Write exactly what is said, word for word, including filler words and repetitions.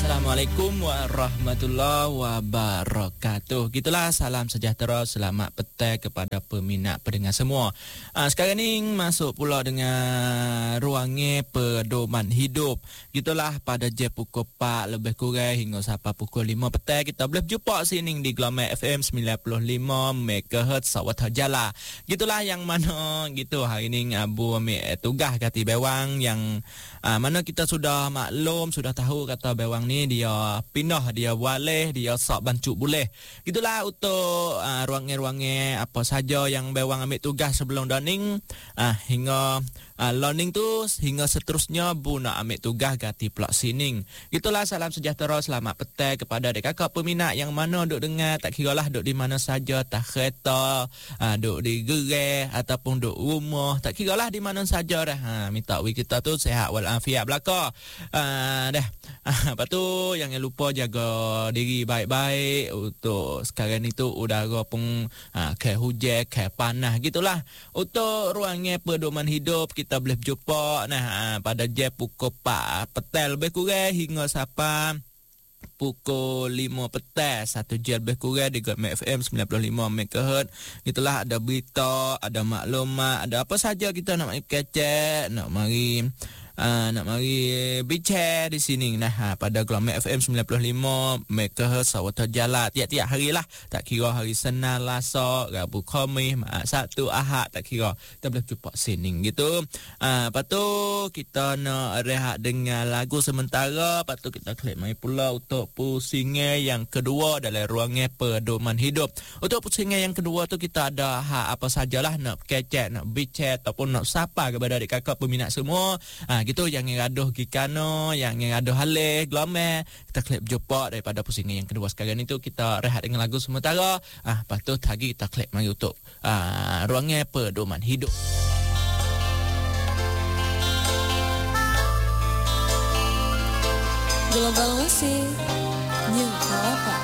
Assalamualaikum warahmatullahi wabarakatuh. Gitulah, salam sejahtera, selamat petang kepada peminat pendengar semua. Uh, sekarang ni masuk pula dengan ruangnya pedoman hidup. Gitulah, pada jam pukul empat lebih kurang hingga sampai pukul lima petang kita boleh jumpa sini di Gelombang F M sembilan puluh lima megahertz Sawat Jala. Gitulah yang mana gitu hari ni Abu ambil tugas kati bewang yang uh, mana kita sudah maklum, sudah tahu kata bewang ni dia pindah, dia waleh, dia sok bancu boleh. Gitulah untuk uh, ruangnya-ruangnya apa saja yang bewang ambil tugas sebelum daning uh, hingga uh, learning tu hingga seterusnya bu nak ambil tugas ganti pelak sining. Gitulah, salam sejahtera, selamat petang kepada adik kakak peminat yang mana duk dengar, tak kira lah duk di mana saja, tak kereta, uh, duk di gerai ataupun duk rumah, tak kira lah di mana saja dah. Ha, minta wi kita tu sihat walafiat belaka. Uh, dah. Lepas tu jangan lupa jaga diri baik-baik. Untuk sekarang ni tu udara pun ha, ke hujan, ke panas gitulah. Untuk ruangnya pedoman hidup kita boleh jumpa nah ha, pada jam pukul empat petang lebih kurang hingga sampai pukul lima petang, satu jam lebih kurang di Gelombang F M sembilan puluh lima megahertz. Gitulah, ada berita, ada maklumat, ada apa saja kita nak mari kecek, nak mari Uh, nak mari bicara di sini nah ha, pada Gelombang F M sembilan puluh lima megahertz Sawat Jala tiap-tiap hari lah, tak kira hari Senin, Selasa, Rabu, Khamis, Sabtu, Ahad, tak kira kita boleh jumpa sini gitu. Uh, lepas tu kita nak rehat dengan lagu sementara. Lepas tu kita klik mai pula untuk pusingan yang kedua dalam ruangnya pedoman hidup. Untuk pusingan yang kedua tu kita ada hak apa sajalah nak kecek, nak bicara ataupun nak sapa kepada adik kakak peminat semua. Uh, gitu, yang ngaduh gikano, yang ngaduh haleh Gelombang, kita klik jumpa daripada pusingan yang kedua. Sekarang itu kita rehat dengan lagu sementara. Ah, lepas tu lagi kita klik mari untuk ah, ruangnya pedoman hidup. Gelombang musik New Kawasan.